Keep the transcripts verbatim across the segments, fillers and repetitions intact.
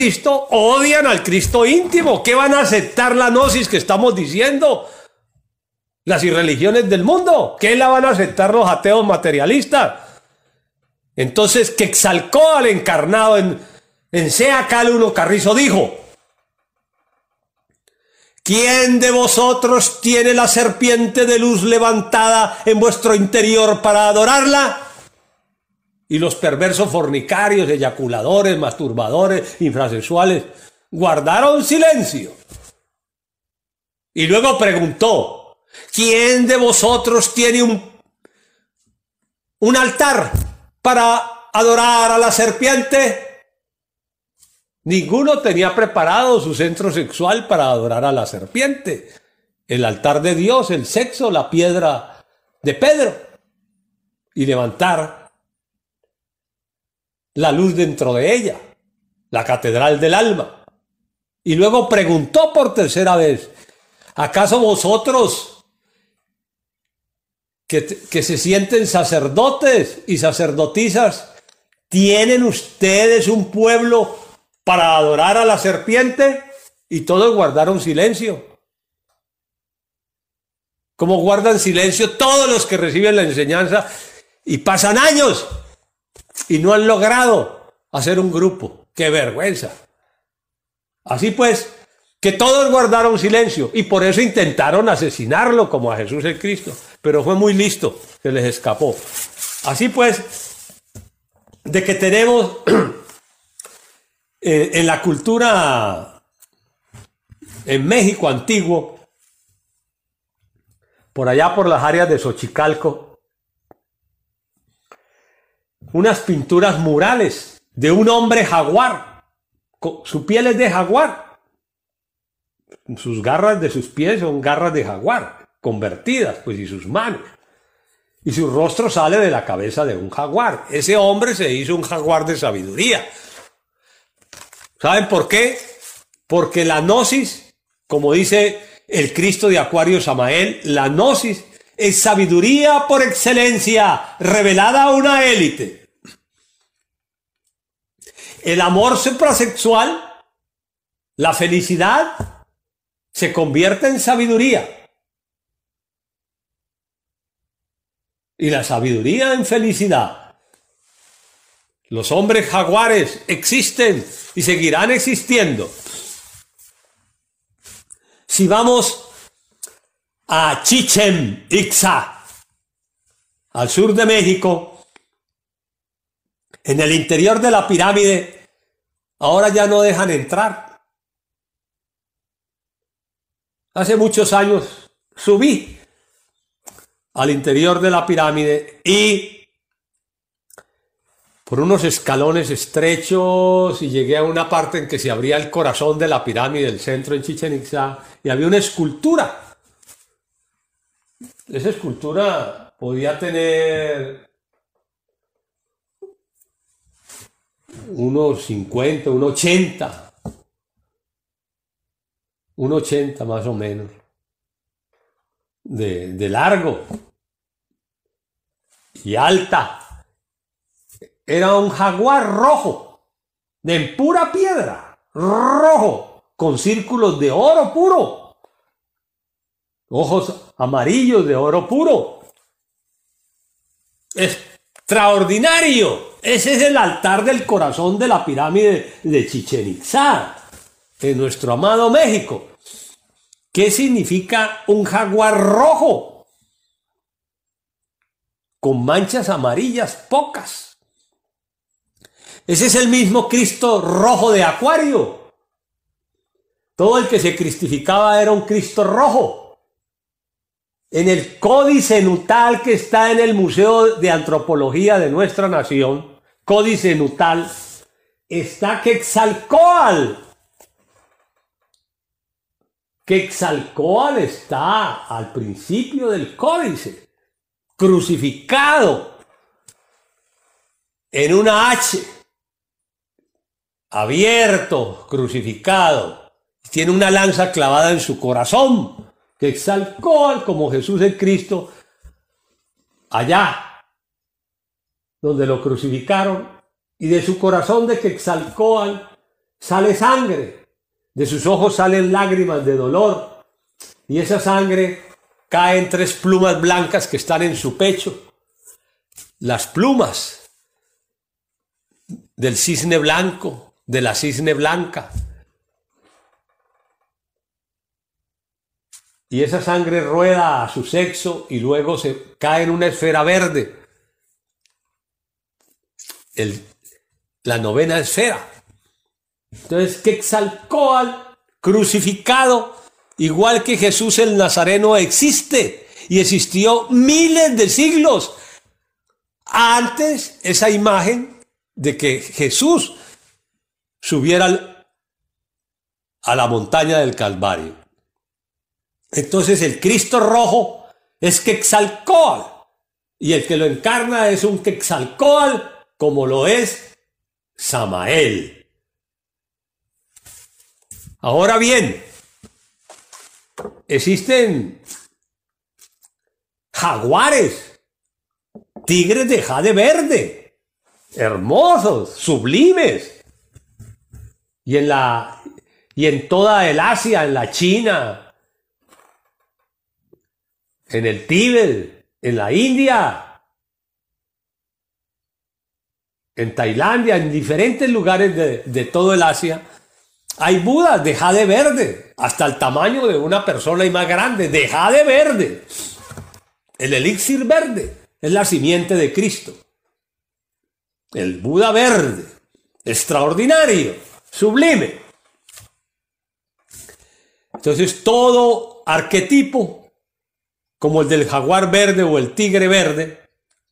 Cristo odian al Cristo íntimo. ¿Qué van a aceptar la gnosis que estamos diciendo? Las irreligiones del mundo. ¿Qué la van a aceptar los ateos materialistas? Entonces, Quetzalcóatl encarnado en, en Sea Cal uno Carrizo dijo: ¿quién de vosotros tiene la serpiente de luz levantada en vuestro interior para adorarla? Y los perversos fornicarios, eyaculadores, masturbadores, infrasexuales guardaron silencio. Y luego preguntó: ¿quién de vosotros tiene un, un altar para adorar a la serpiente? Ninguno tenía preparado su centro sexual para adorar a la serpiente. El altar de Dios, el sexo, la piedra de Pedro. Y levantar la luz dentro de ella, la catedral del alma. Y luego preguntó por tercera vez: ¿acaso vosotros que, que se sienten sacerdotes y sacerdotisas, tienen ustedes un pueblo para adorar a la serpiente? Y todos guardaron silencio. Como guardan silencio todos los que reciben la enseñanza y pasan años y no han logrado hacer un grupo. ¡Qué vergüenza! Así pues, que todos guardaron silencio y por eso intentaron asesinarlo como a Jesús el Cristo, pero fue muy listo, se les escapó. Así pues, de que tenemos eh, en la cultura en México antiguo, por allá por las áreas de Xochicalco, unas pinturas murales de un hombre jaguar, su piel es de jaguar, sus garras de sus pies son garras de jaguar, convertidas, pues, y sus manos, y su rostro sale de la cabeza de un jaguar. Ese hombre se hizo un jaguar de sabiduría. ¿Saben por qué? Porque la gnosis, como dice el Cristo de Acuario Samael, la gnosis es sabiduría por excelencia, revelada a una élite. El amor suprasexual, la felicidad, se convierte en sabiduría. Y la sabiduría en felicidad. Los hombres jaguares existen y seguirán existiendo. Si vamos a Chichén Itzá, al sur de México, en el interior de la pirámide, ahora ya no dejan entrar. Hace muchos años subí al interior de la pirámide y por unos escalones estrechos y llegué a una parte en que se abría el corazón de la pirámide, el centro en Chichén Itzá, y había una escultura. Esa escultura podía tener unos cincuenta, unos ochenta, un ochenta más o menos de, de largo y alta. Era un jaguar rojo, de pura piedra, rojo, con círculos de oro puro, ojos amarillos de oro puro. Extraordinario. Ese es el altar del corazón de la pirámide de Chichén Itzá, en nuestro amado México. ¿Qué significa un jaguar rojo? Con manchas amarillas pocas. Ese es el mismo Cristo rojo de Acuario. Todo el que se cristificaba era un Cristo rojo. En el códice nutal que está en el Museo de Antropología de nuestra nación, códice nutal, está Quetzalcóatl. Quetzalcóatl está al principio del códice, crucificado en una H, abierto, crucificado, tiene una lanza clavada en su corazón. Quetzalcóatl, como Jesús el Cristo, allá donde lo crucificaron, y de su corazón de Quetzalcóatl sale sangre, de sus ojos salen lágrimas de dolor, y esa sangre cae en tres plumas blancas que están en su pecho. Las plumas del cisne blanco, de la cisne blanca. Y esa sangre rueda a su sexo y luego se cae en una esfera verde. El, la novena esfera. Entonces, Quetzalcóatl crucificado, igual que Jesús el Nazareno, existe y existió miles de siglos antes esa imagen de que Jesús subiera a la montaña del Calvario. Entonces el Cristo rojo es Quetzalcóatl y el que lo encarna es un Quetzalcóatl como lo es Samael. Ahora bien, existen jaguares, tigres de jade verde, hermosos, sublimes. Y en la y en toda el Asia, en la China, en el Tíbet, en la India, en Tailandia, en diferentes lugares de, de todo el Asia, hay budas de jade verde, hasta el tamaño de una persona y más grande, de jade verde. El elixir verde es la simiente de Cristo. El Buda verde, extraordinario, sublime. Entonces todo arquetipo, como el del jaguar verde o el tigre verde,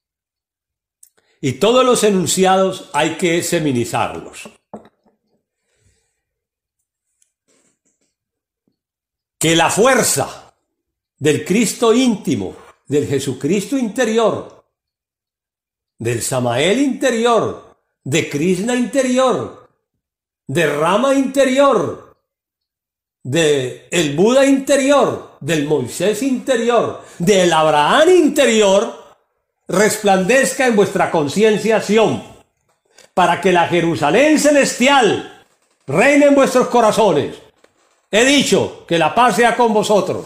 y todos los enunciados hay que seminizarlos. Que la fuerza del Cristo íntimo, del Jesucristo interior, del Samael interior, de Krishna interior, de Rama interior, de el Buda interior, del Moisés interior, del Abraham interior, resplandezca en vuestra conciencia Sión, para que la Jerusalén celestial reine en vuestros corazones. He dicho que la paz sea con vosotros.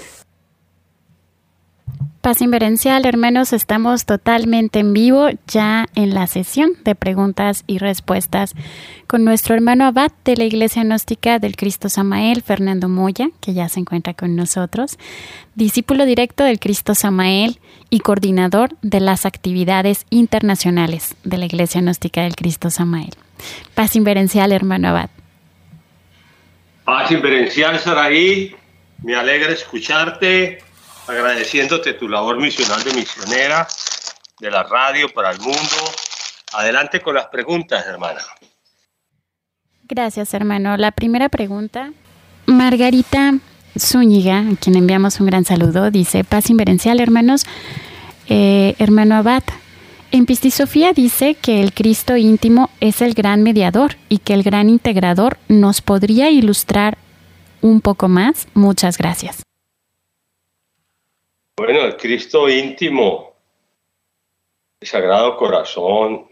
Paz Inverencial, hermanos, estamos totalmente en vivo ya en la sesión de preguntas y respuestas con nuestro hermano abad de la Iglesia Gnóstica del Cristo Samael, Fernando Moya, que ya se encuentra con nosotros, discípulo directo del Cristo Samael y coordinador de las actividades internacionales de la Iglesia Gnóstica del Cristo Samael. Paz Inverencial, hermano abad. Paz Inverencial, Saraí, me alegra escucharte, agradeciéndote tu labor misional de misionera de la radio para el mundo. Adelante con las preguntas, hermana. Gracias, hermano. La primera pregunta, Margarita Zúñiga, a quien enviamos un gran saludo, dice: Paz Inverencial, hermanos. Eh, hermano abad, en Pistisofía dice que el Cristo íntimo es el gran mediador y que el gran integrador. ¿Nos podría ilustrar un poco más? Muchas gracias. Bueno, el Cristo íntimo, el Sagrado Corazón,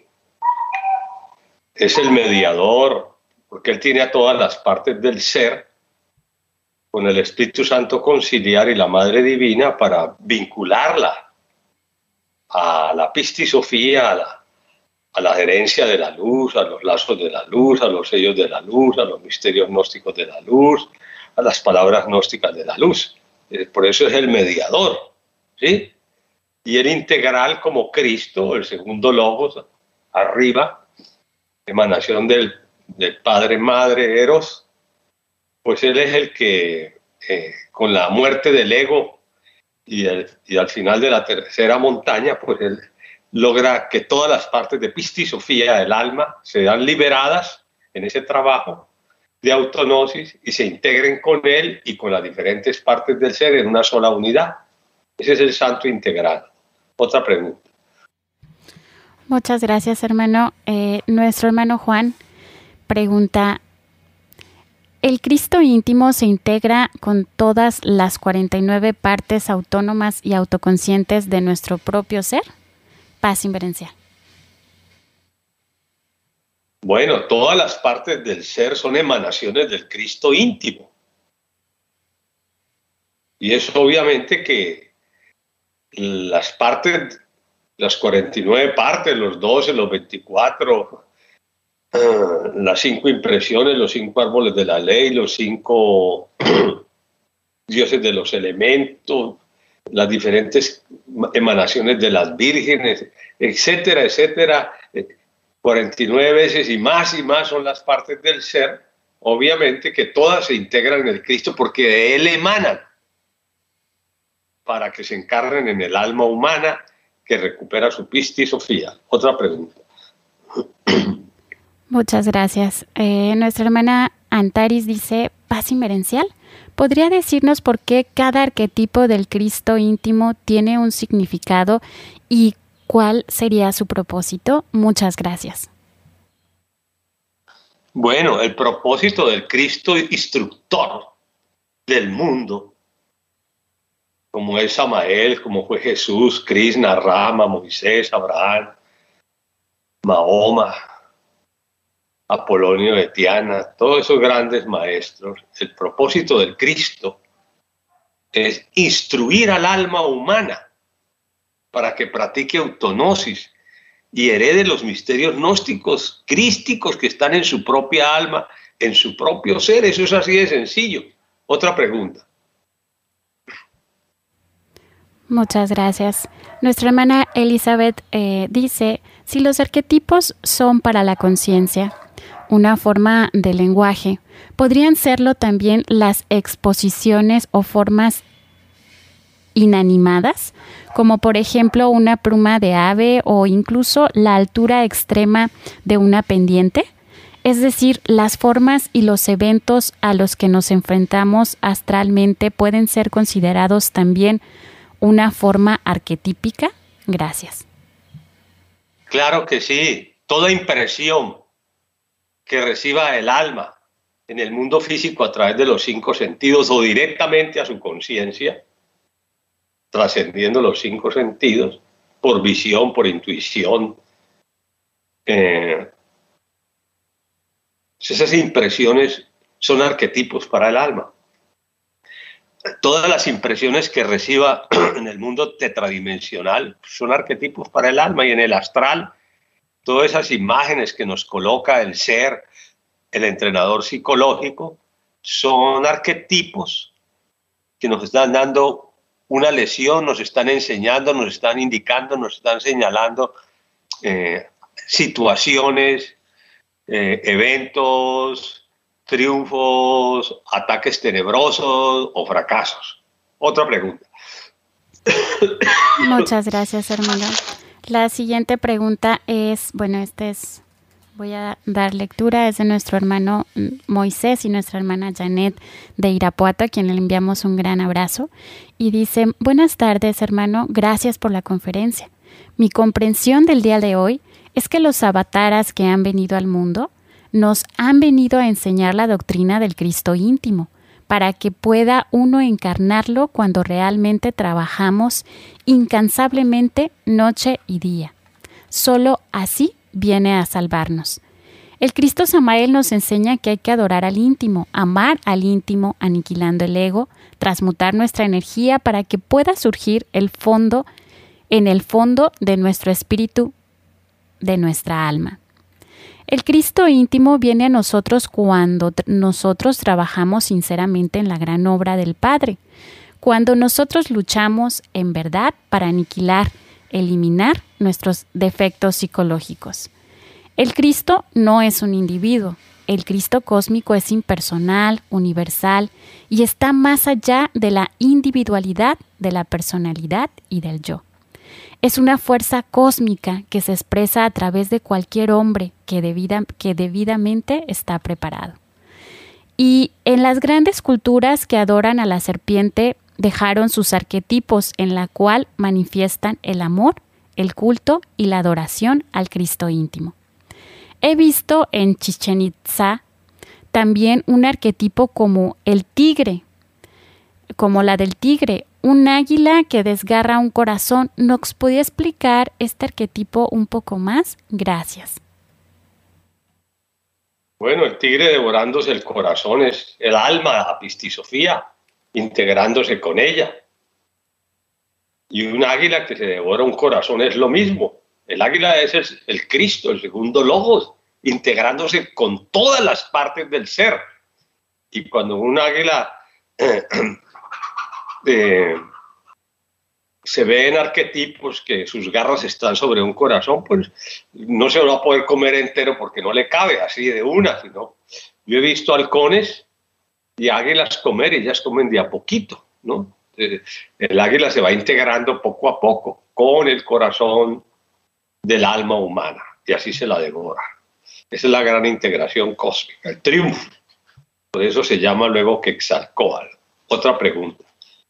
es el mediador, porque Él tiene a todas las partes del ser, con el Espíritu Santo conciliar y la Madre Divina para vincularla a la pistisofía, a la, a la herencia de la luz, a los lazos de la luz, a los sellos de la luz, a los misterios gnósticos de la luz, a las palabras gnósticas de la luz. Por eso es el mediador, ¿sí? Y el integral como Cristo, el segundo logos, arriba, emanación del, del Padre, Madre, Eros, pues Él es el que, eh, con la muerte del ego, Y, el, y al final de la tercera montaña, pues Él logra que todas las partes de pistisofía del alma sean liberadas en ese trabajo de autognosis y se integren con Él y con las diferentes partes del ser en una sola unidad. Ese es el santo integral. Otra pregunta. Muchas gracias, hermano. Eh, nuestro hermano Juan pregunta: ¿el Cristo íntimo se integra con todas las cuarenta y nueve partes autónomas y autoconscientes de nuestro propio ser? Paz Inverencial. Bueno, todas las partes del ser son emanaciones del Cristo íntimo. Y es obviamente que las partes, las cuarenta y nueve partes, los doce, los veinticuatro, uh, las cinco impresiones, los cinco árboles de la ley, los cinco dioses de los elementos, las diferentes emanaciones de las vírgenes, etcétera, etcétera, cuarenta y nueve veces y más y más son las partes del ser, obviamente que todas se integran en el Cristo porque de Él emanan para que se encarnen en el alma humana que recupera su pista y Sofía. Otra pregunta. Muchas gracias. Eh, nuestra hermana Antaris dice, paz inmerencial. ¿Podría decirnos por qué cada arquetipo del Cristo íntimo tiene un significado y cuál sería su propósito? Muchas gracias. Bueno, el propósito del Cristo instructor del mundo, como es Samael, como fue Jesús, Krishna, Rama, Moisés, Abraham, Mahoma, Apolonio de Tiana, todos esos grandes maestros, el propósito del Cristo es instruir al alma humana para que practique autonosis y herede los misterios gnósticos, crísticos que están en su propia alma, en su propio ser. Eso es así de sencillo. Otra pregunta. Muchas gracias. Nuestra hermana Elizabeth eh, dice, si los arquetipos son para la conciencia, una forma de lenguaje, ¿podrían serlo también las exposiciones o formas inanimadas, como por ejemplo una pluma de ave o incluso la altura extrema de una pendiente? Es decir, las formas y los eventos a los que nos enfrentamos astralmente pueden ser considerados también una forma arquetípica. Gracias. Claro que sí. Toda impresión que reciba el alma en el mundo físico a través de los cinco sentidos o directamente a su conciencia, trascendiendo los cinco sentidos, por visión, por intuición. Eh, esas impresiones son arquetipos para el alma. Todas las impresiones que reciba en el mundo tetradimensional son arquetipos para el alma, y en el astral, todas esas imágenes que nos coloca el ser, el entrenador psicológico, son arquetipos que nos están dando una lección, nos están enseñando, nos están indicando, nos están señalando eh, situaciones, eh, eventos, triunfos, ataques tenebrosos o fracasos. Otra pregunta. Muchas gracias, hermano. La siguiente pregunta es, bueno, este es, voy a dar lectura, es de nuestro hermano Moisés y nuestra hermana Janet de Irapuato, a quien le enviamos un gran abrazo. Y dice, buenas tardes, hermano, gracias por la conferencia. Mi comprensión del día de hoy es que los avataras que han venido al mundo nos han venido a enseñar la doctrina del Cristo íntimo, para que pueda uno encarnarlo cuando realmente trabajamos incansablemente noche y día. Solo así viene a salvarnos. El Cristo Samael nos enseña que hay que adorar al íntimo, amar al íntimo, aniquilando el ego, transmutar nuestra energía para que pueda surgir el fondo, en el fondo de nuestro espíritu, de nuestra alma. El Cristo íntimo viene a nosotros cuando nosotros trabajamos sinceramente en la gran obra del Padre, cuando nosotros luchamos en verdad para aniquilar, eliminar nuestros defectos psicológicos. El Cristo no es un individuo, el Cristo cósmico es impersonal, universal y está más allá de la individualidad, de la personalidad y del yo. Es una fuerza cósmica que se expresa a través de cualquier hombre que, debida, que debidamente está preparado. Y en las grandes culturas que adoran a la serpiente dejaron sus arquetipos en la cual manifiestan el amor, el culto y la adoración al Cristo íntimo. He visto en Chichén Itzá también un arquetipo como el tigre, como la del tigre, un águila que desgarra un corazón. ¿Nos podía explicar este arquetipo un poco más? Gracias. Bueno, el tigre devorándose el corazón es el alma, la apistisofía, integrándose con ella. Y un águila que se devora un corazón es lo mismo. El águila es el, el Cristo, el segundo logos, integrándose con todas las partes del ser. Y cuando un águila eh, eh, se ve en arquetipos que sus garras están sobre un corazón, pues no se lo va a poder comer entero porque no le cabe así de una, sino yo he visto halcones y águilas comer, ellas comen de a poquito, ¿no? El águila se va integrando poco a poco con el corazón del alma humana y así se la devora. Esa es la gran integración cósmica, el triunfo. Por eso se llama luego Quetzalcóatl. Otra pregunta.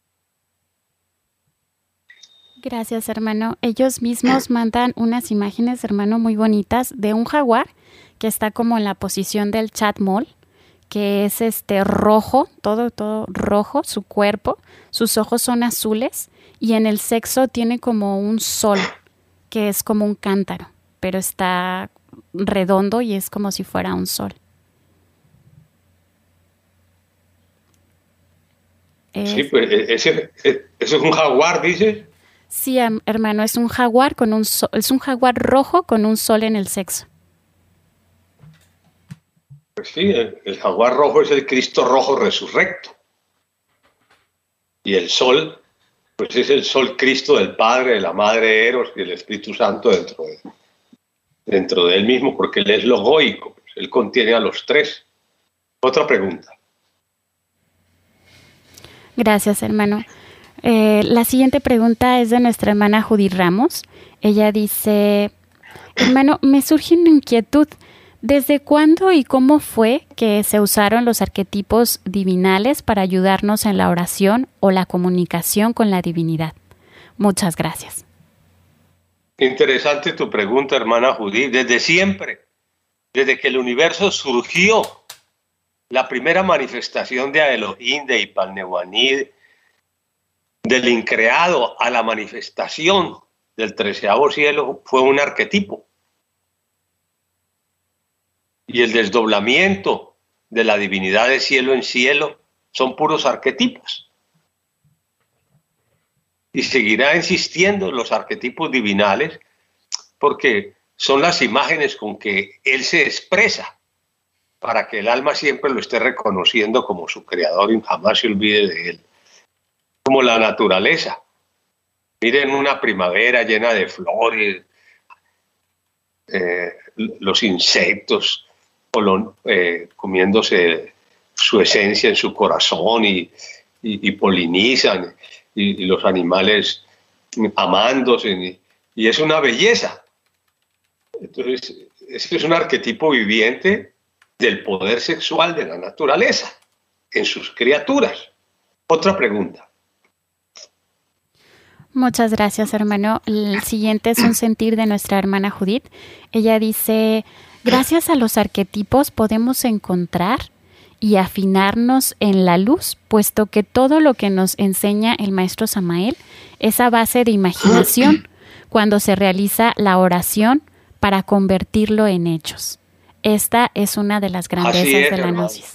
Gracias, hermano. Ellos mismos mandan unas imágenes, hermano, muy bonitas de un jaguar que está como en la posición del chatmol, que es este rojo, todo, todo rojo, su cuerpo, sus ojos son azules y en el sexo tiene como un sol, que es como un cántaro, pero está redondo y es como si fuera un sol. Es, sí, pues ese, ese es un jaguar, dices. Sí, hermano, es un jaguar con un sol, es un jaguar rojo con un sol en el sexo. Pues sí, el, el jaguar rojo es el Cristo rojo resurrecto. Y el sol, pues es el sol Cristo del Padre, de la Madre Eros y el Espíritu Santo dentro de, dentro de él mismo, porque él es logoico, pues él contiene a los tres. Otra pregunta. Gracias, hermano. Eh, la siguiente pregunta es de nuestra hermana Judith Ramos. Ella dice, hermano, me surge una inquietud. ¿Desde cuándo y cómo fue que se usaron los arquetipos divinales para ayudarnos en la oración o la comunicación con la divinidad? Muchas gracias. Interesante tu pregunta, hermana Judith. Desde siempre, desde que el universo surgió, la primera manifestación de Elohim, de Ipalnehuanid, del increado a la manifestación del treceavo cielo fue un arquetipo. Y el desdoblamiento de la divinidad de cielo en cielo son puros arquetipos. Y seguirá insistiendo los arquetipos divinales porque son las imágenes con que él se expresa para que el alma siempre lo esté reconociendo como su creador y jamás se olvide de él. Como la naturaleza. Miren una primavera llena de flores, eh, los insectos colon, eh, comiéndose su esencia en su corazón y, y, y polinizan, y, y los animales amándose, y, y es una belleza. Entonces, ese es un arquetipo viviente del poder sexual de la naturaleza en sus criaturas. Otra pregunta. Muchas gracias, hermano. El siguiente es un sentir de nuestra hermana Judith. Ella dice, gracias a los arquetipos podemos encontrar y afinarnos en la luz, puesto que todo lo que nos enseña el maestro Samael es a base de imaginación cuando se realiza la oración para convertirlo en hechos. Esta es una de las grandezas es, de la hermano. Gnosis.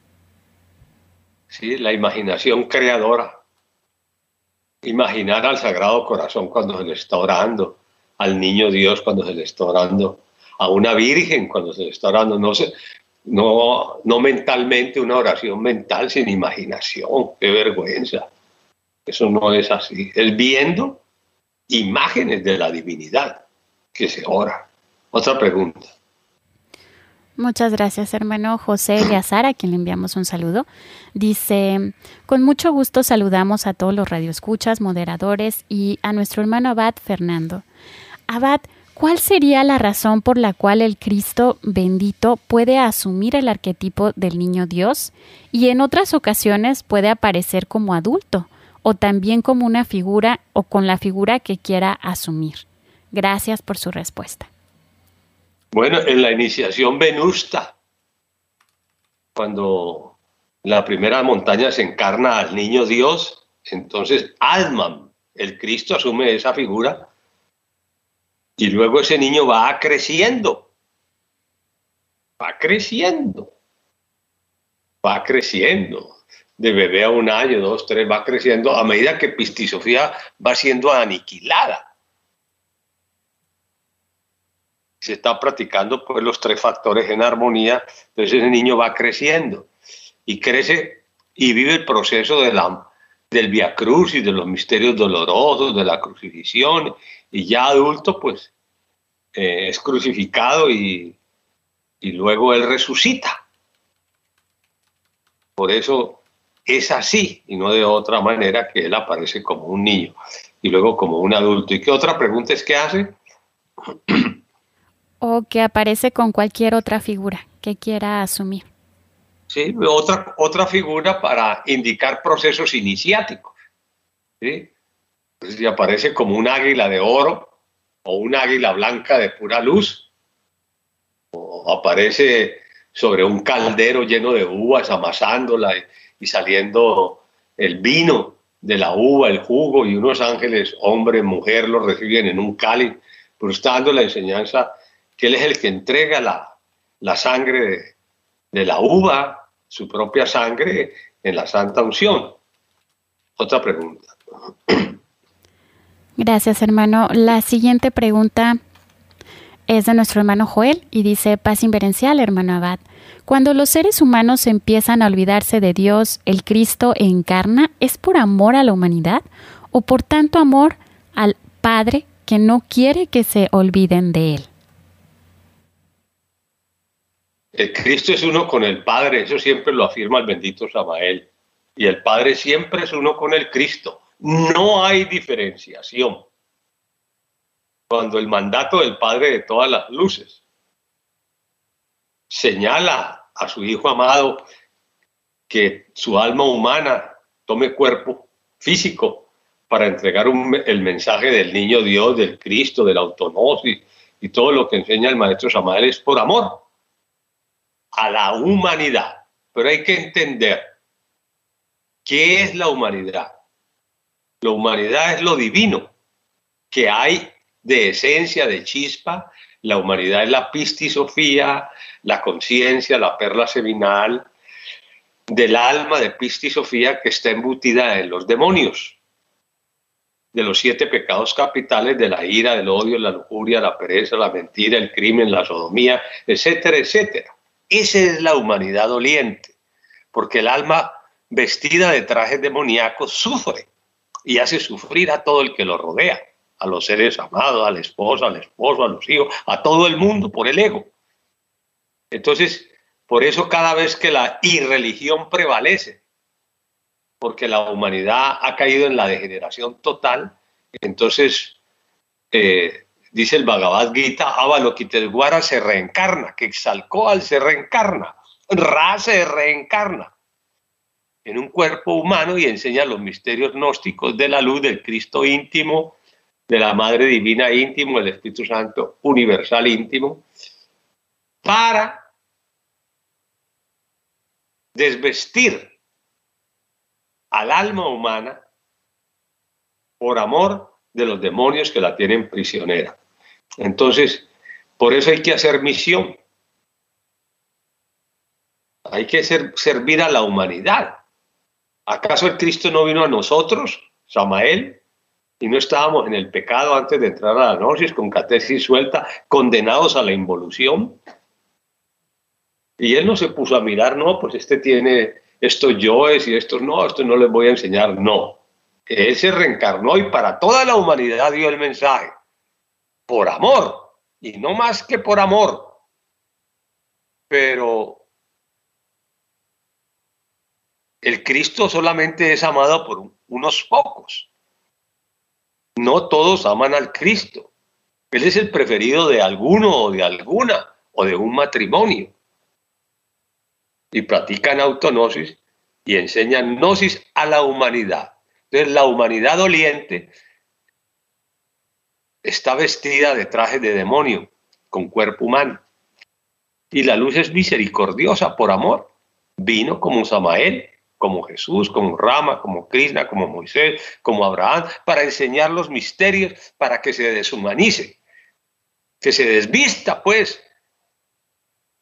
Sí, la imaginación creadora. Imaginar al Sagrado Corazón cuando se le está orando, al Niño Dios cuando se le está orando, a una Virgen cuando se le está orando, no, se, no, no mentalmente una oración mental sin imaginación, qué vergüenza. Eso no es así. Es viendo imágenes de la divinidad que se ora. Otra pregunta. Muchas gracias, hermano José Eleazar, a quien le enviamos un saludo. Dice, con mucho gusto saludamos a todos los radioescuchas, moderadores y a nuestro hermano Abad Fernando. Abad, ¿cuál sería la razón por la cual el Cristo bendito puede asumir el arquetipo del niño Dios y en otras ocasiones puede aparecer como adulto o también como una figura o con la figura que quiera asumir? Gracias por su respuesta. Bueno, en la iniciación venusta, cuando la primera montaña se encarna al niño Dios, entonces Atman, el Cristo, asume esa figura y luego ese niño va creciendo va creciendo, va creciendo. De bebé a un año, dos, tres, va creciendo a medida que Pistisofía va siendo aniquilada. Se está practicando pues los tres factores en armonía, entonces el niño va creciendo y crece y vive el proceso de la, del Vía Crucis, de los misterios dolorosos, de la crucifixión, y ya adulto pues eh, es crucificado y, y luego él resucita. Por eso es así y no de otra manera que él aparece como un niño y luego como un adulto. ¿Y qué otra pregunta es que hace? O que aparece con cualquier otra figura que quiera asumir. Sí, otra, otra figura para indicar procesos iniciáticos. ¿Sí? Entonces, si aparece como un águila de oro o un águila blanca de pura luz, o aparece sobre un caldero lleno de uvas amasándola y, y saliendo el vino de la uva, el jugo, y unos ángeles, hombre, mujer, lo reciben en un cáliz, pero está dando la enseñanza que él es el que entrega la, la sangre de, de la uva, su propia sangre, en la Santa Unción. Otra pregunta. Gracias, hermano. La siguiente pregunta es de nuestro hermano Joel y dice: paz inverencial, hermano Abad. Cuando los seres humanos empiezan a olvidarse de Dios, ¿el Cristo encarna? ¿Es por amor a la humanidad o por tanto amor al Padre que no quiere que se olviden de Él? El Cristo es uno con el Padre, eso siempre lo afirma el bendito Samael. Y el Padre siempre es uno con el Cristo. No hay diferenciación. Cuando el mandato del Padre de todas las luces señala a su Hijo amado que su alma humana tome cuerpo físico para entregar un, el mensaje del niño Dios, del Cristo, de la autonosis y todo lo que enseña el maestro Samael, es por amor a la humanidad. Pero hay que entender qué es la humanidad. La humanidad es lo divino que hay de esencia, de chispa. La humanidad es la pistisofía, la conciencia, la perla seminal del alma de pistisofía que está embutida en los demonios, de los siete pecados capitales, de la ira, del odio, la lujuria, la pereza, la mentira, el crimen, la sodomía, etcétera, etcétera. Esa es la humanidad doliente, porque el alma vestida de trajes demoníacos sufre y hace sufrir a todo el que lo rodea, a los seres amados, a la esposa, al esposo, a los hijos, a todo el mundo por el ego. Entonces, por eso cada vez que la irreligión prevalece, porque la humanidad ha caído en la degeneración total, entonces eh, dice el Bhagavad Gita, Avalokitesvara se reencarna, que Quetzalcóatl se reencarna, Ra se reencarna en un cuerpo humano y enseña los misterios gnósticos de la luz del Cristo íntimo, de la Madre Divina íntimo, del Espíritu Santo universal íntimo, para desvestir al alma humana por amor de los demonios que la tienen prisionera. Entonces, por eso hay que hacer misión. Hay que ser, servir a la humanidad. ¿Acaso el Cristo no vino a nosotros, Samael, y no estábamos en el pecado antes de entrar a la gnosis, con catesis suelta, condenados a la involución? Y él no se puso a mirar, no, pues este tiene estos yoes y estos no, estos no les voy a enseñar, no. Él se reencarnó y para toda la humanidad dio el mensaje, por amor, y no más que por amor. Pero el Cristo solamente es amado por unos pocos. No todos aman al Cristo. Él es el preferido de alguno o de alguna o de un matrimonio. Y practican autognosis y enseñan gnosis a la humanidad. Entonces la humanidad doliente está vestida de traje de demonio, con cuerpo humano. Y la luz es misericordiosa por amor. Vino como Samael, como Jesús, como Rama, como Krishna, como Moisés, como Abraham, para enseñar los misterios, para que se deshumanice, que se desvista, pues,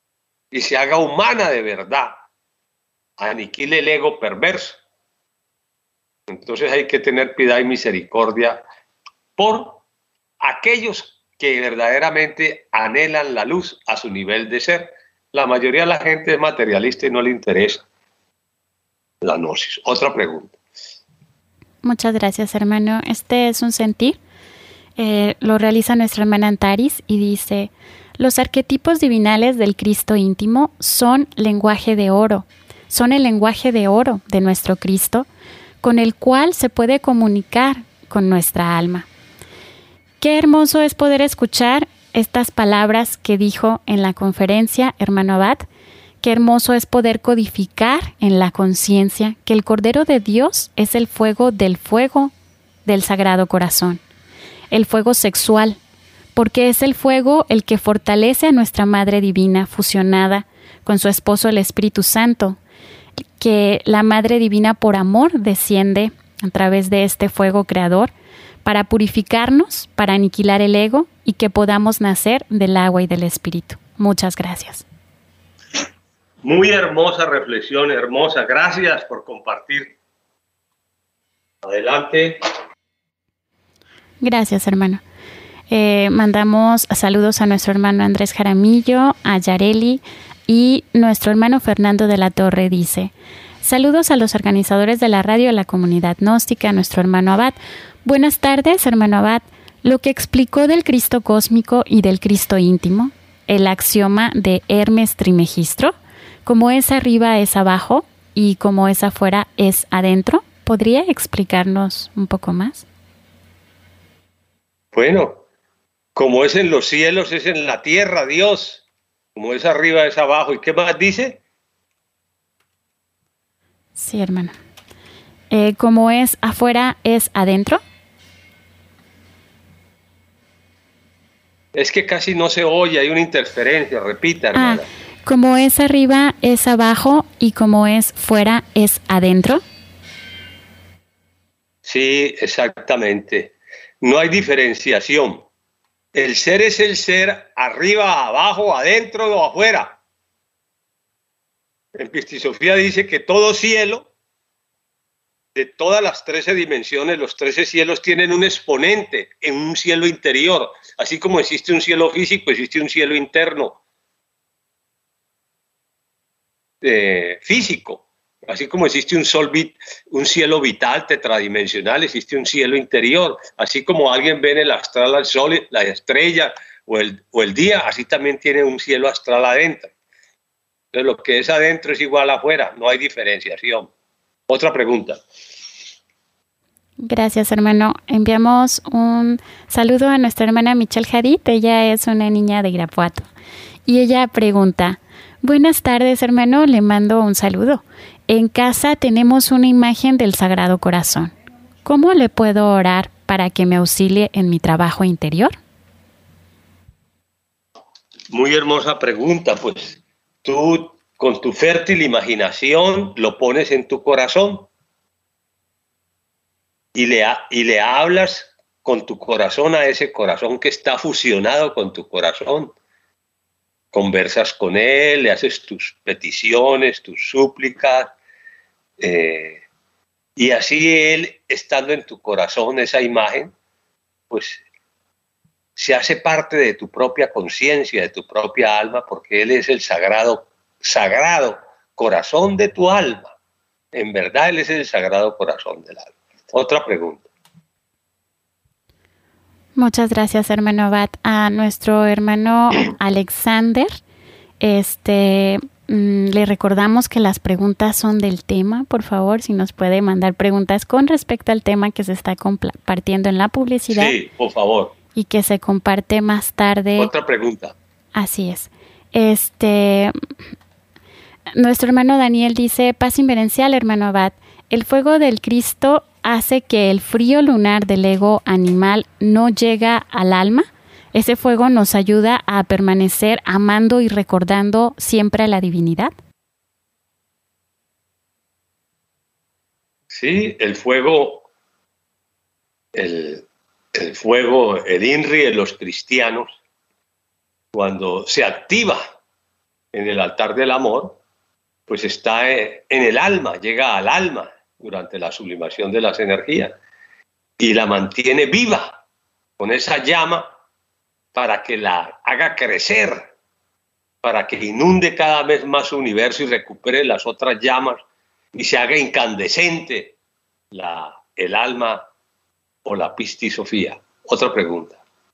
y se haga humana de verdad, aniquile el ego perverso. Entonces hay que tener piedad y misericordia por aquellos que verdaderamente anhelan la luz a su nivel de ser. La mayoría de la gente es materialista y no le interesa la gnosis. Otra pregunta. Muchas gracias, hermano. Este es un sentir. Eh, lo realiza nuestra hermana Antaris y dice: los arquetipos divinales del Cristo íntimo son lenguaje de oro. Son el lenguaje de oro de nuestro Cristo, con el cual se puede comunicar con nuestra alma. Qué hermoso es poder escuchar estas palabras que dijo en la conferencia, hermano Abad. Qué hermoso es poder codificar en la conciencia que el Cordero de Dios es el fuego del fuego del Sagrado Corazón, el fuego sexual, porque es el fuego el que fortalece a nuestra Madre Divina fusionada con su esposo el Espíritu Santo, que la Madre Divina por amor desciende a través de este fuego creador para purificarnos, para aniquilar el ego y que podamos nacer del agua y del Espíritu. Muchas gracias. Muy hermosa reflexión, hermosa. Gracias por compartir. Adelante. Gracias, hermano. Eh, mandamos saludos a nuestro hermano Andrés Jaramillo, a Yareli, y nuestro hermano Fernando de la Torre dice: saludos a los organizadores de la radio, a la comunidad gnóstica, a nuestro hermano Abad. Buenas tardes, hermano Abad. Lo que explicó del Cristo cósmico y del Cristo íntimo, el axioma de Hermes Trismegisto, como es arriba es abajo y como es afuera es adentro, ¿podría explicarnos un poco más? Bueno, como es en los cielos, es en la tierra, Dios. Como es arriba, es abajo. ¿Y qué más dice? Sí, hermano. Eh, como es afuera, es adentro. Es que casi no se oye, hay una interferencia. Repita, hermana. Ah, como es arriba, es abajo y como es fuera, es adentro. Sí, exactamente. No hay diferenciación. El ser es el ser arriba, abajo, adentro o afuera. En Pistisofía dice que todo cielo, de todas las trece dimensiones, los trece cielos tienen un exponente en un cielo interior. Así como existe un cielo físico, existe un cielo interno eh, físico. Así como existe un sol, un cielo vital tetradimensional, existe un cielo interior. Así como alguien ve en el astral al sol, la estrella o el, o el día, así también tiene un cielo astral adentro. Entonces lo que es adentro es igual afuera, no hay diferenciación. Otra pregunta. Gracias, hermano. Enviamos un saludo a nuestra hermana Michelle Hadid. Ella es una niña de Irapuato. Y ella pregunta: buenas tardes, hermano, le mando un saludo. En casa tenemos una imagen del Sagrado Corazón. ¿Cómo le puedo orar para que me auxilie en mi trabajo interior? Muy hermosa pregunta. Pues tú, con tu fértil imaginación, lo pones en tu corazón y le, y le hablas con tu corazón a ese corazón que está fusionado con tu corazón. Conversas con él, le haces tus peticiones, tus súplicas, eh, y así él, estando en tu corazón, esa imagen, pues se hace parte de tu propia conciencia, de tu propia alma, porque él es el sagrado, sagrado corazón de tu alma. En verdad, él es el sagrado corazón del alma. Otra pregunta. Muchas gracias, hermano Abad. A nuestro hermano Alexander, este, mmm, le recordamos que las preguntas son del tema. Por favor, si nos puede mandar preguntas con respecto al tema que se está compartiendo en la publicidad. Sí, por favor. Y que se comparte más tarde. Otra pregunta. Así es. Este, nuestro hermano Daniel dice: paz inverencial, hermano Abad. El fuego del Cristo hace que el frío lunar del ego animal no llega al alma. Ese fuego nos ayuda a permanecer amando y recordando siempre a la divinidad. Sí, el fuego, el, el fuego, el INRI de los cristianos, cuando se activa en el altar del amor, pues está en el alma, llega al alma durante la sublimación de las energías y la mantiene viva con esa llama para que la haga crecer, para que inunde cada vez más su universo y recupere las otras llamas y se haga incandescente la, el alma o la pistisofía. Otra pregunta.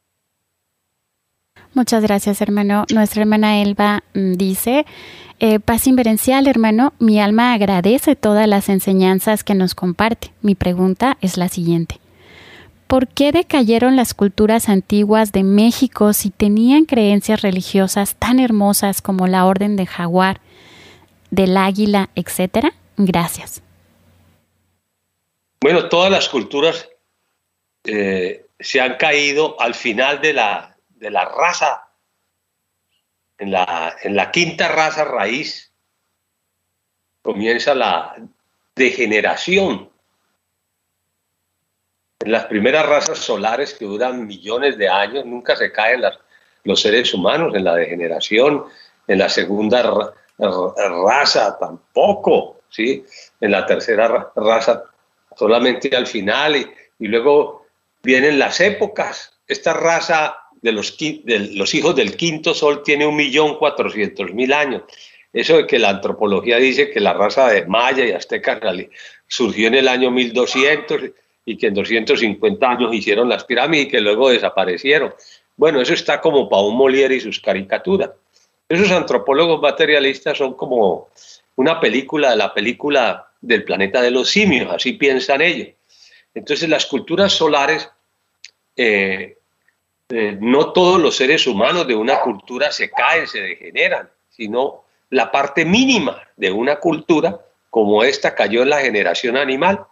Muchas gracias, hermano. Nuestra hermana Elba dice, eh, paz inverencial, hermano, mi alma agradece todas las enseñanzas que nos comparte. Mi pregunta es la siguiente. ¿Por qué decayeron las culturas antiguas de México si tenían creencias religiosas tan hermosas como la Orden de Jaguar, del Águila, etcétera? Gracias. Bueno, todas las culturas eh, se han caído al final de la, de la raza, en la, en la quinta raza raíz, comienza la degeneración. En las primeras razas solares que duran millones de años, nunca se caen las, los seres humanos en la degeneración. En la segunda ra, raza tampoco, ¿sí? En la tercera ra, raza solamente al final, y, y luego vienen las épocas. Esta raza de los, de los hijos del quinto sol tiene un millón cuatrocientos mil años. Eso de que la antropología dice que la raza de maya y azteca surgió en el año mil doscientos y que en doscientos cincuenta años hicieron las pirámides y que luego desaparecieron. Bueno, eso está como para un Molière y sus caricaturas. Esos antropólogos materialistas son como una película de la película del planeta de los simios, así piensan ellos. Entonces las culturas solares, eh, eh, no todos los seres humanos de una cultura se caen, se degeneran, sino la parte mínima de una cultura, como esta cayó en la generación animal.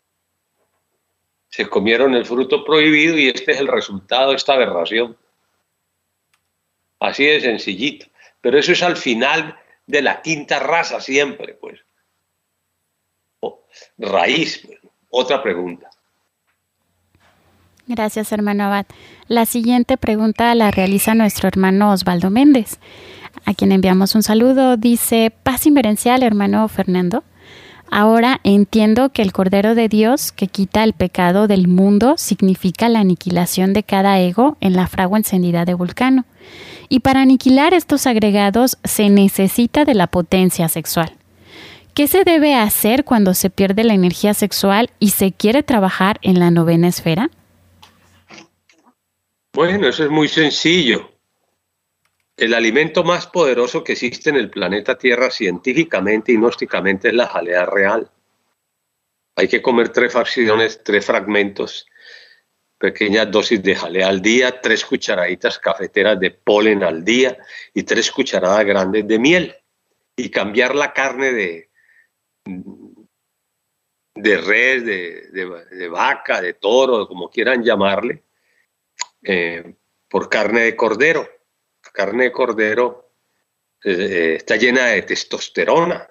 Se comieron el fruto prohibido y este es el resultado de esta aberración. Así de sencillito. Pero eso es al final de la quinta raza siempre, pues. Oh, raíz, pues. Otra pregunta. Gracias, hermano Abad. La siguiente pregunta la realiza nuestro hermano Osvaldo Méndez, a quien enviamos un saludo. Dice, paz inverencial, hermano Fernando. Ahora entiendo que el Cordero de Dios que quita el pecado del mundo significa la aniquilación de cada ego en la fragua encendida de Vulcano. Y para aniquilar estos agregados se necesita de la potencia sexual. ¿Qué se debe hacer cuando se pierde la energía sexual y se quiere trabajar en la novena esfera? Bueno, eso es muy sencillo. El alimento más poderoso que existe en el planeta Tierra científicamente y gnósticamente es la jalea real. Hay que comer tres fracciones, tres fragmentos, pequeñas dosis de jalea al día, tres cucharaditas cafeteras de polen al día y tres cucharadas grandes de miel. Y cambiar la carne de, de res, de, de, de vaca, de toro, como quieran llamarle, eh, por carne de cordero. Carne de cordero eh, está llena de testosterona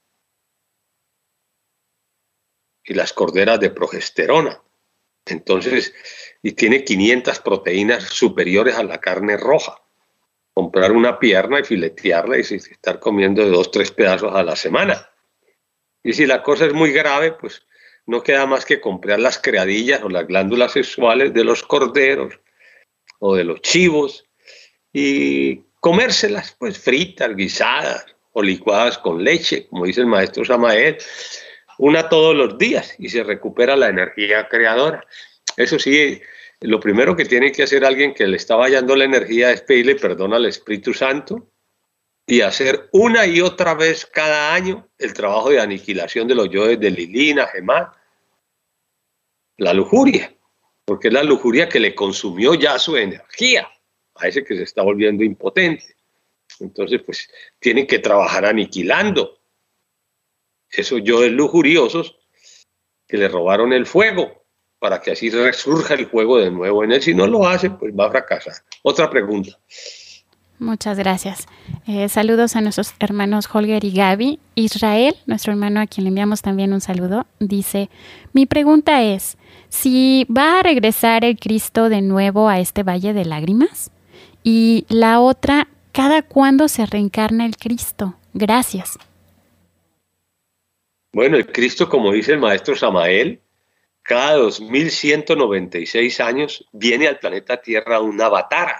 y las corderas de progesterona. Entonces, y tiene quinientas proteínas superiores a la carne roja. Comprar una pierna y filetearla y estar comiendo de dos, tres pedazos a la semana. Y si la cosa es muy grave, pues no queda más que comprar las creadillas o las glándulas sexuales de los corderos o de los chivos y comérselas, pues fritas, guisadas o licuadas con leche, como dice el maestro Samael, una todos los días y se recupera la energía creadora. Eso sí, lo primero que tiene que hacer alguien que le está fallando la energía es pedirle perdón al Espíritu Santo y hacer una y otra vez cada año el trabajo de aniquilación de los yoes de Lilina, Gemá, la lujuria, porque es la lujuria que le consumió ya su energía a ese que se está volviendo impotente. Entonces, pues, tienen que trabajar aniquilando esos yoes lujuriosos que le robaron el fuego, para que así resurja el fuego de nuevo en él. Si no lo hace, pues va a fracasar. Otra pregunta. Muchas gracias. Eh, saludos a nuestros hermanos Holger y Gaby. Israel, nuestro hermano a quien le enviamos también un saludo, dice, mi pregunta es, ¿si va a regresar el Cristo de nuevo a este valle de lágrimas? Y la otra, ¿cada cuándo se reencarna el Cristo? Gracias. Bueno, el Cristo, como dice el maestro Samael, cada dos mil ciento noventa y seis años viene al planeta Tierra un avatara.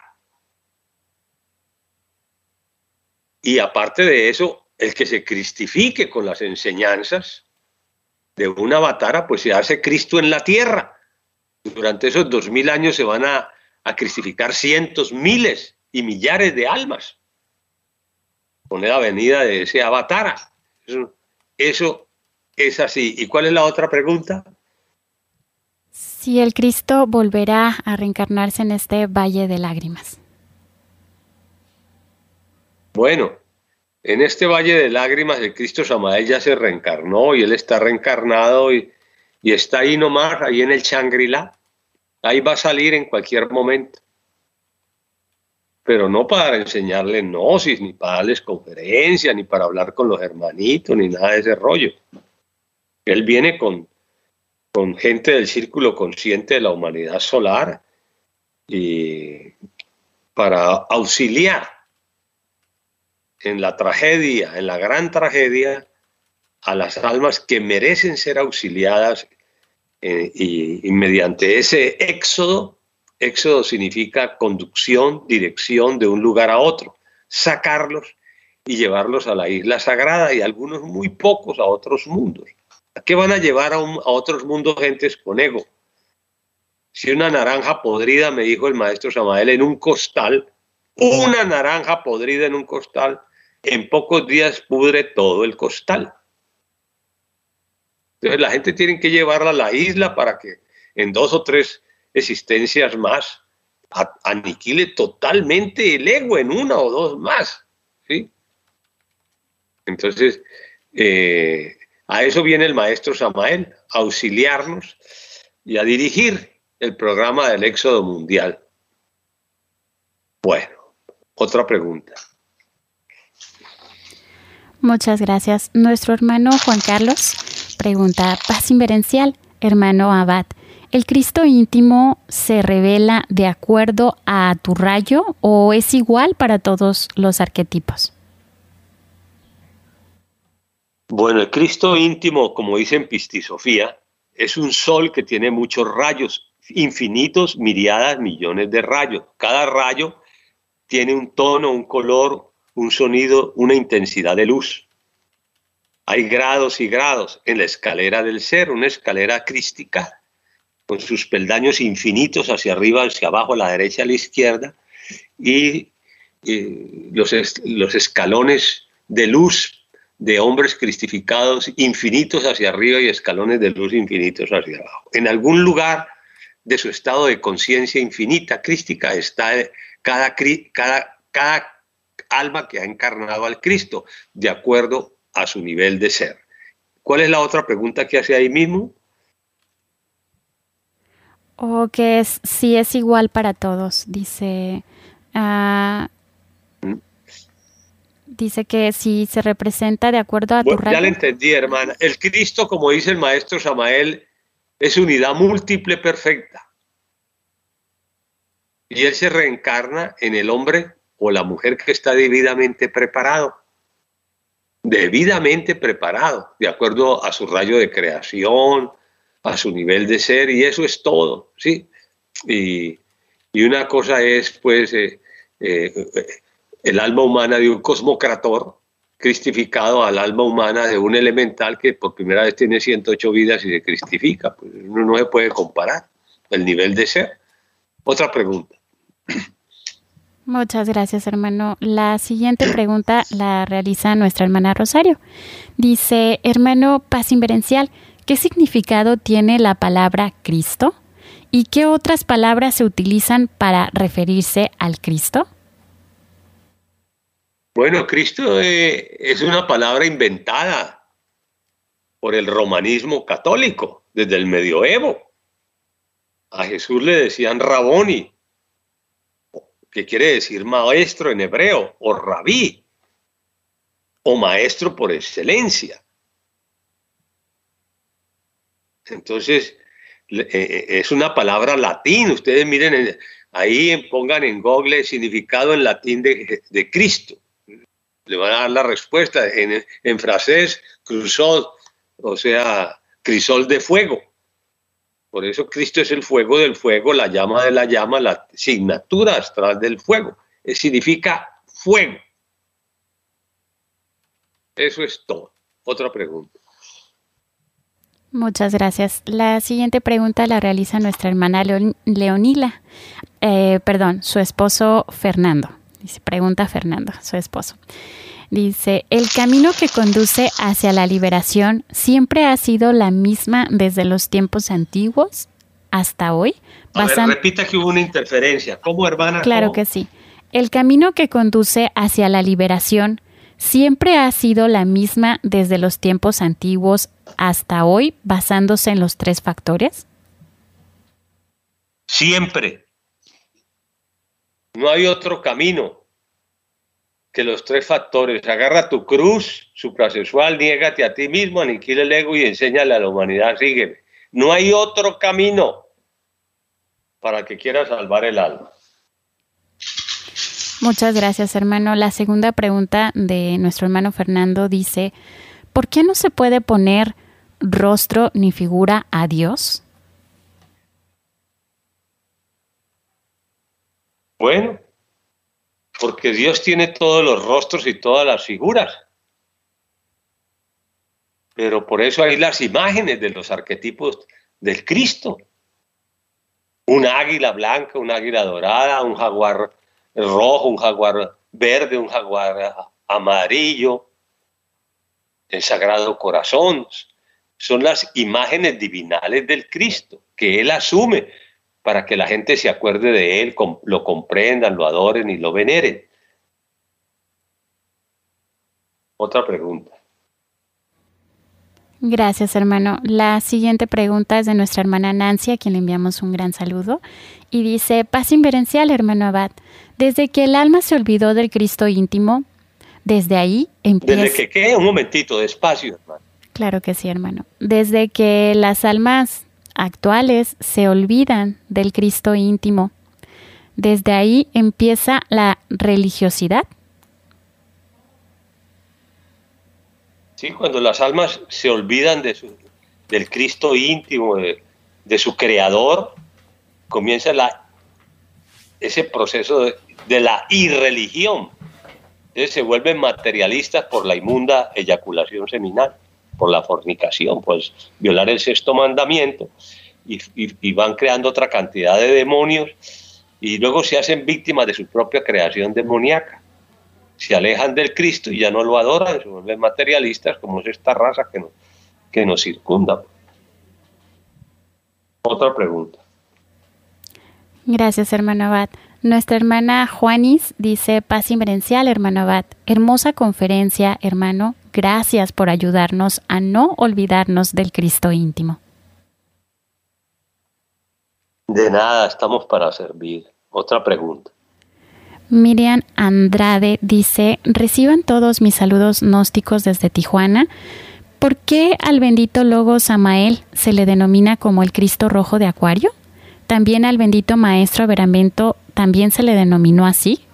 Y aparte de eso, el que se cristifique con las enseñanzas de un avatara, pues se hace Cristo en la Tierra. Durante esos dos mil años se van a, a cristificar cientos, miles y millares de almas con la venida de ese avatara. Eso, eso es así. ¿Y cuál es la otra pregunta? Si el Cristo volverá a reencarnarse en este valle de lágrimas. Bueno, en este valle de lágrimas el Cristo Samael ya se reencarnó y él está reencarnado y, y está ahí nomás, ahí en el Shangri-La. Ahí va a salir en cualquier momento. Pero no para enseñarles gnosis, ni para darles conferencias, ni para hablar con los hermanitos, ni nada de ese rollo. Él viene con, con gente del círculo consciente de la humanidad solar y para auxiliar en la tragedia, en la gran tragedia, a las almas que merecen ser auxiliadas eh, y, y mediante ese éxodo. Éxodo significa conducción, dirección de un lugar a otro, sacarlos y llevarlos a la isla sagrada y algunos muy pocos a otros mundos. ¿A qué van a llevar a, un, a otros mundos gentes con ego? Si una naranja podrida, me dijo el maestro Samael, en un costal, una naranja podrida en un costal, en pocos días pudre todo el costal. Entonces la gente tiene que llevarla a la isla para que en dos o tres existencias más a, aniquile totalmente el ego en una o dos más, ¿sí? Entonces, eh, a eso viene el maestro Samael, a auxiliarnos y a dirigir el programa del Éxodo Mundial. Bueno, otra pregunta. Muchas gracias. Nuestro hermano Juan Carlos pregunta, paz inverencial, hermano Abad, ¿el Cristo íntimo se revela de acuerdo a tu rayo o es igual para todos los arquetipos? Bueno, el Cristo íntimo, como dice en Pistisofía, es un sol que tiene muchos rayos, infinitos, miriadas, millones de rayos. Cada rayo tiene un tono, un color, un sonido, una intensidad de luz. Hay grados y grados en la escalera del ser, una escalera crística, con sus peldaños infinitos hacia arriba, hacia abajo, a la derecha, a la izquierda, y, y los, es, los escalones de luz de hombres cristificados infinitos hacia arriba y escalones de luz infinitos hacia abajo. En algún lugar de su estado de conciencia infinita, crística, está cada, cada, cada alma que ha encarnado al Cristo, de acuerdo a su nivel de ser. ¿Cuál es la otra pregunta que hace ahí mismo? O que es, si es igual para todos, dice, uh, ¿Mm? dice que si se representa de acuerdo a bueno, tu rayo. Ya le entendí, hermana. El Cristo, como dice el maestro Samael, es unidad múltiple perfecta. Y él se reencarna en el hombre o la mujer que está debidamente preparado. Debidamente preparado, de acuerdo a su rayo de creación, a su nivel de ser, y eso es todo, ¿sí? Y, y una cosa es, pues, eh, eh, el alma humana de un cosmocrator cristificado al alma humana de un elemental que por primera vez tiene ciento ocho vidas y se cristifica. Pues uno no se puede comparar el nivel de ser. Otra pregunta. Muchas gracias, hermano. La siguiente pregunta la realiza nuestra hermana Rosario. Dice, hermano Paz Inverencial, ¿qué significado tiene la palabra Cristo? ¿Y qué otras palabras se utilizan para referirse al Cristo? Bueno, Cristo eh, es una palabra inventada por el romanismo católico desde el medioevo. A Jesús le decían Raboni, que quiere decir maestro en hebreo, o rabí, o maestro por excelencia. Entonces, es una palabra latín. Ustedes miren, ahí pongan en Google el significado en latín de, de Cristo. Le van a dar la respuesta. En, en francés, crisol, o sea, crisol de fuego. Por eso Cristo es el fuego del fuego, la llama de la llama, la signatura astral del fuego. Eh, significa fuego. Eso es todo. Otra pregunta. Muchas gracias. La siguiente pregunta la realiza nuestra hermana Leon, Leonila. Eh, perdón, su esposo Fernando. Dice, pregunta Fernando, su esposo. Dice, ¿el camino que conduce hacia la liberación siempre ha sido la misma desde los tiempos antiguos hasta hoy? A ver, repita que hubo una interferencia. ¿Cómo, hermana? Claro ¿Cómo? que sí. ¿El camino que conduce hacia la liberación siempre ha sido la misma desde los tiempos antiguos hasta hoy, basándose en los tres factores? Siempre. No hay otro camino que los tres factores. Agarra tu cruz suprasexual, niégate a ti mismo, aniquila el ego y enséñale a la humanidad, sígueme. No hay otro camino para que quiera salvar el alma. Muchas gracias, hermano. La segunda pregunta de nuestro hermano Fernando dice, ¿por qué no se puede poner rostro ni figura a Dios? Bueno, porque Dios tiene todos los rostros y todas las figuras. Pero por eso hay las imágenes de los arquetipos del Cristo. Un águila blanca, un águila dorada, un jaguar rojo, un jaguar verde, un jaguar amarillo, el Sagrado Corazón. Son las imágenes divinales del Cristo que Él asume para que la gente se acuerde de Él, lo comprendan, lo adoren y lo veneren. Otra pregunta. Gracias, hermano. La siguiente pregunta es de nuestra hermana Nancy, a quien le enviamos un gran saludo. Y dice, paz inverencial, hermano Abad. Desde que el alma se olvidó del Cristo íntimo, desde ahí empieza... ¿Desde que qué? Un momentito, despacio, hermano. Claro que sí, hermano. Desde que las almas actuales se olvidan del Cristo íntimo, desde ahí empieza la religiosidad. Sí, cuando las almas se olvidan de su, del Cristo íntimo, de, de su creador, comienza la, ese proceso de, de la irreligión. Entonces se vuelven materialistas por la inmunda eyaculación seminal, por la fornicación, pues violar el sexto mandamiento, y, y, y van creando otra cantidad de demonios, y luego se hacen víctimas de su propia creación demoníaca. Se alejan del Cristo y ya no lo adoran, se vuelven materialistas, como es esta raza que nos, que nos circunda. Otra pregunta. Gracias, hermano Abad. Nuestra hermana Juanis dice, paz inverencial, hermano Abad. Hermosa conferencia, hermano. Gracias por ayudarnos a no olvidarnos del Cristo íntimo. De nada, estamos para servir. Otra pregunta. Miriam Andrade dice, reciban todos mis saludos gnósticos desde Tijuana. ¿Por qué al bendito logo Samael se le denomina como el Cristo rojo de Acuario? ¿También al bendito maestro Averamento también se le denominó así?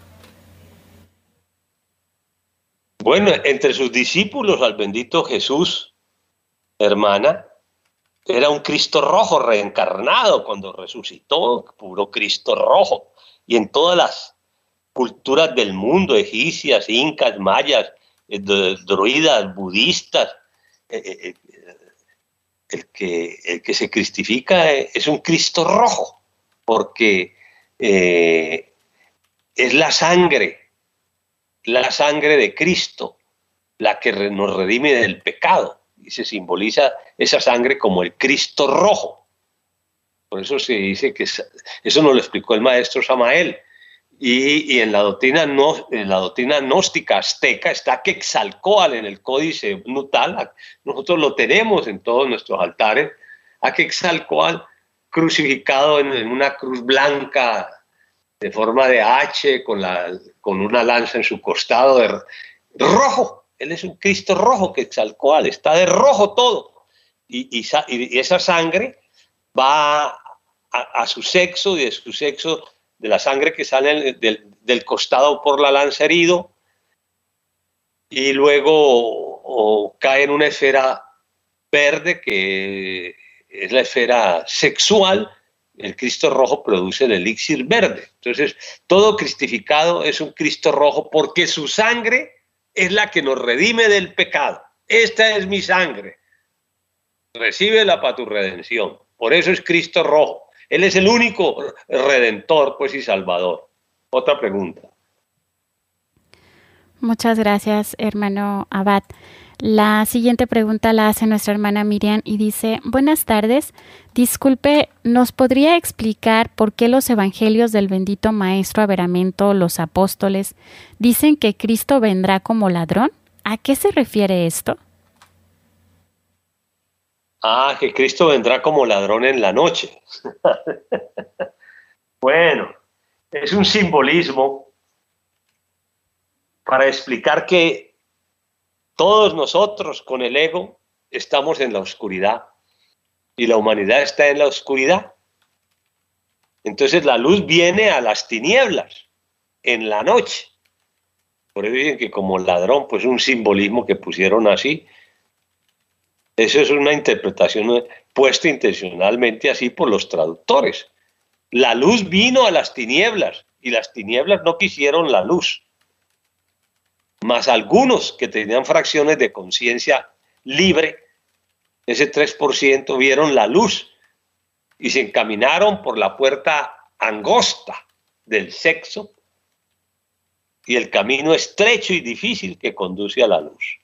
Bueno, entre sus discípulos al bendito Jesús, hermana, era un Cristo rojo reencarnado cuando resucitó, puro Cristo rojo. Y en todas las culturas del mundo, egipcias, incas, mayas, eh, druidas, budistas, eh, eh, el, que, el que se cristifica es un Cristo rojo, porque eh, es la sangre, la sangre de Cristo, la que nos redime del pecado, y se simboliza esa sangre como el Cristo rojo. Por eso se dice que eso nos lo explicó el maestro Samael. Y, y en, la doctrina no, en la doctrina gnóstica azteca está Quetzalcóatl en el códice nutal. Nosotros lo tenemos en todos nuestros altares. A Quetzalcóatl crucificado en, en una cruz blanca de forma de H, con, la, con una lanza en su costado, de rojo. Él es un Cristo rojo, Quetzalcóatl, está de rojo todo. Y, y, y esa sangre va a, a su sexo y de su sexo, de la sangre que sale del, del costado por la lanza herido, y luego o, o cae en una esfera verde que es la esfera sexual. El Cristo rojo produce el elixir verde. Entonces, todo cristificado es un Cristo rojo porque su sangre es la que nos redime del pecado. Esta es mi sangre. Recíbela para tu redención. Por eso es Cristo rojo. Él es el único redentor, pues, y salvador. Otra pregunta. Muchas gracias, hermano Abad. La siguiente pregunta la hace nuestra hermana Miriam y dice: buenas tardes, disculpe, ¿nos podría explicar por qué los evangelios del bendito Maestro Averamento, los apóstoles, dicen que Cristo vendrá como ladrón? ¿A qué se refiere esto? Ah, que Cristo vendrá como ladrón en la noche. Bueno, es un simbolismo para explicar que todos nosotros con el ego estamos en la oscuridad y la humanidad está en la oscuridad. Entonces la luz viene a las tinieblas en la noche. Por eso dicen que como ladrón, pues un simbolismo que pusieron así. Eso es una interpretación puesta intencionalmente así por los traductores. La luz vino a las tinieblas y las tinieblas no quisieron la luz. Más algunos que tenían fracciones de conciencia libre, ese tres por ciento, vieron la luz y se encaminaron por la puerta angosta del sexo y el camino estrecho y difícil que conduce a la luz.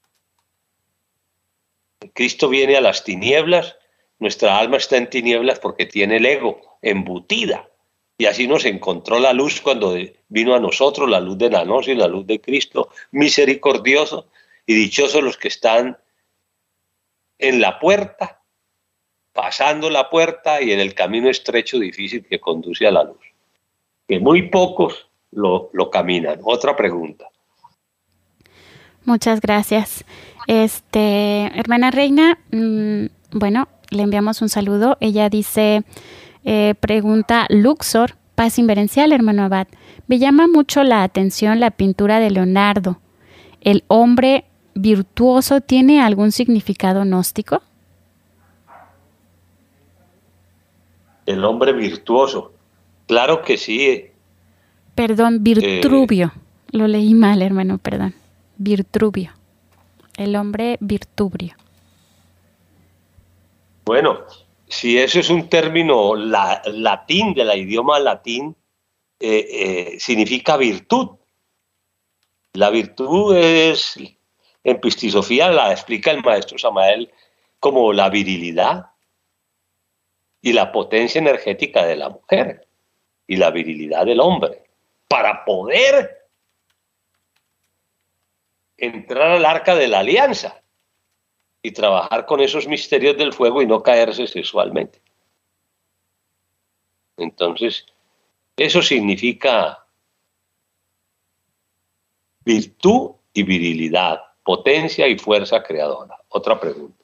Cristo viene a las tinieblas, nuestra alma está en tinieblas porque tiene el ego embutida. Y así nos encontró la luz cuando vino a nosotros, la luz de la noche y la luz de Cristo, misericordioso, y dichosos los que están en la puerta, pasando la puerta y en el camino estrecho difícil que conduce a la luz. Que muy pocos lo, lo caminan. Otra pregunta. Muchas gracias. Este, hermana Reina, mmm, bueno, le enviamos un saludo. Ella dice... Eh, pregunta Luxor, paz inverencial, hermano Abad. Me llama mucho la atención la pintura de Leonardo. ¿El hombre virtuoso tiene algún significado gnóstico? El hombre virtuoso, claro que sí. Perdón, Virtrubio. Eh, Lo leí mal, hermano, perdón. Virtrubio. El hombre virtubrio. Bueno, si eso es un término la, latín, de la idioma latín, eh, eh, significa virtud. La virtud es, en Pistisofía la explica el maestro Samael como la virilidad y la potencia energética de la mujer y la virilidad del hombre, para poder entrar al arca de la alianza y trabajar con esos misterios del fuego y no caerse sexualmente. Entonces, eso significa virtud y virilidad, potencia y fuerza creadora. Otra pregunta.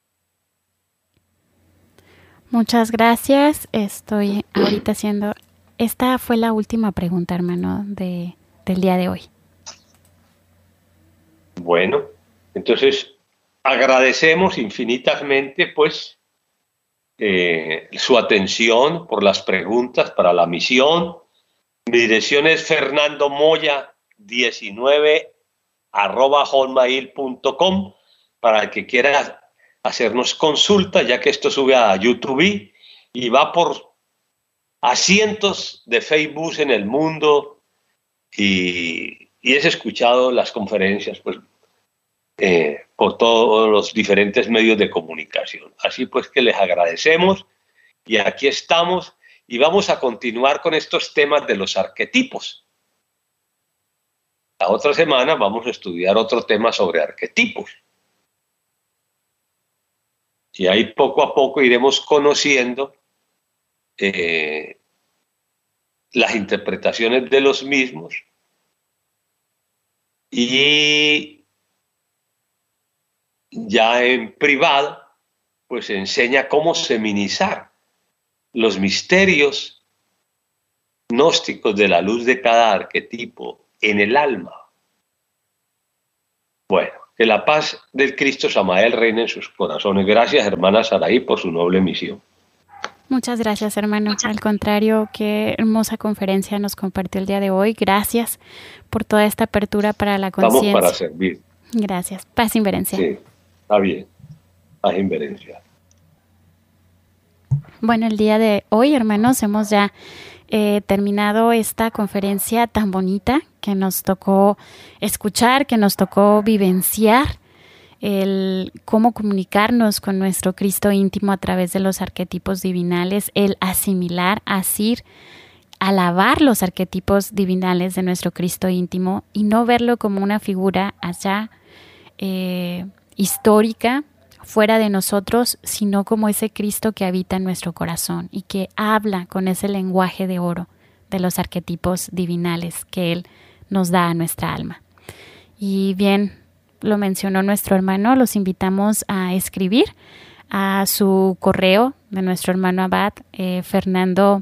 Muchas gracias. Estoy ahorita haciendo... Esta fue la última pregunta, hermano, de, del día de hoy. Bueno, entonces... agradecemos infinitamente, pues, eh, su atención por las preguntas para la misión. Mi dirección es Fernando Moya diecinueve arroba hotmail punto com para el que quiera hacernos consulta, ya que esto sube a YouTube y va por a cientos de Facebook en el mundo y, y es escuchado las conferencias, pues, Eh, por todos los diferentes medios de comunicación. Así pues que les agradecemos y aquí estamos y vamos a continuar con estos temas de los arquetipos. La otra semana vamos a estudiar otro tema sobre arquetipos. Y ahí poco a poco iremos conociendo eh, las interpretaciones de los mismos y ya en privado, pues enseña cómo seminizar los misterios gnósticos de la luz de cada arquetipo en el alma. Bueno, que la paz del Cristo Samael reine en sus corazones. Gracias, hermana Saraí, por su noble misión. Muchas gracias, hermano. Al contrario, qué hermosa conferencia nos compartió el día de hoy. Gracias por toda esta apertura para la conciencia. Estamos para servir. Gracias. Paz inverencial. Sí, está bien. Paz inverencial. Bueno, el día de hoy, hermanos, hemos ya eh, terminado esta conferencia tan bonita que nos tocó escuchar, que nos tocó vivenciar, el cómo comunicarnos con nuestro Cristo íntimo a través de los arquetipos divinales, el asimilar, asir, alabar los arquetipos divinales de nuestro Cristo íntimo y no verlo como una figura allá eh, histórica, fuera de nosotros, sino como ese Cristo que habita en nuestro corazón y que habla con ese lenguaje de oro de los arquetipos divinales que Él nos da a nuestra alma. Y bien, lo mencionó nuestro hermano, los invitamos a escribir a su correo de nuestro hermano Abad, eh, Fernando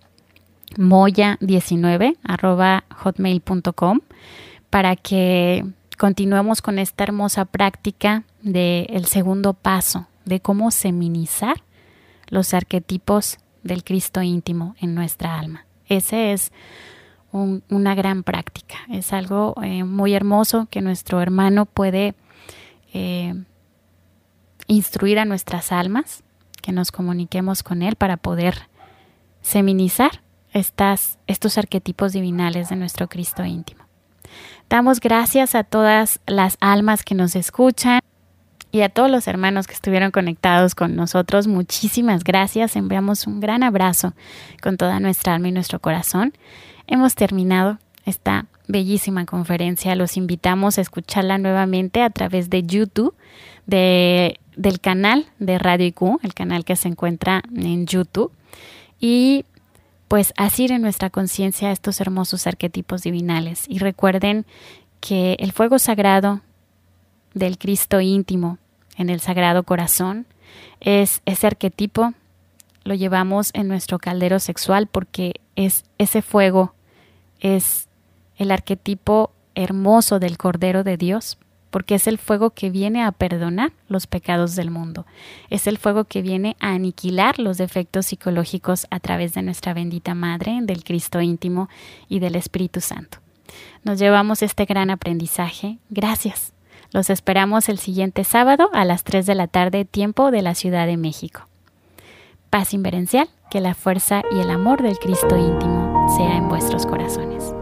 Moya diecinueve arroba hotmail punto com, para que continuemos con esta hermosa práctica del segundo paso de cómo seminizar los arquetipos del Cristo íntimo en nuestra alma. Ese es un, una gran práctica, es algo eh, muy hermoso que nuestro hermano puede eh, instruir a nuestras almas, que nos comuniquemos con él para poder seminizar estas, estos arquetipos divinales de nuestro Cristo íntimo. Damos gracias a todas las almas que nos escuchan y a todos los hermanos que estuvieron conectados con nosotros. Muchísimas gracias. Enviamos un gran abrazo con toda nuestra alma y nuestro corazón. Hemos terminado esta bellísima conferencia. Los invitamos a escucharla nuevamente a través de YouTube, de, del canal de Radio I Q, el canal que se encuentra en YouTube. Y pues asir en nuestra conciencia estos hermosos arquetipos divinales. Y recuerden que el fuego sagrado del Cristo íntimo en el Sagrado Corazón es ese arquetipo, lo llevamos en nuestro caldero sexual porque es ese fuego, es el arquetipo hermoso del Cordero de Dios, porque es el fuego que viene a perdonar los pecados del mundo. Es el fuego que viene a aniquilar los defectos psicológicos a través de nuestra bendita Madre, del Cristo íntimo y del Espíritu Santo. Nos llevamos este gran aprendizaje. Gracias. Los esperamos el siguiente sábado a las tres de la tarde, tiempo de la Ciudad de México. Paz inverencial, que la fuerza y el amor del Cristo íntimo sea en vuestros corazones.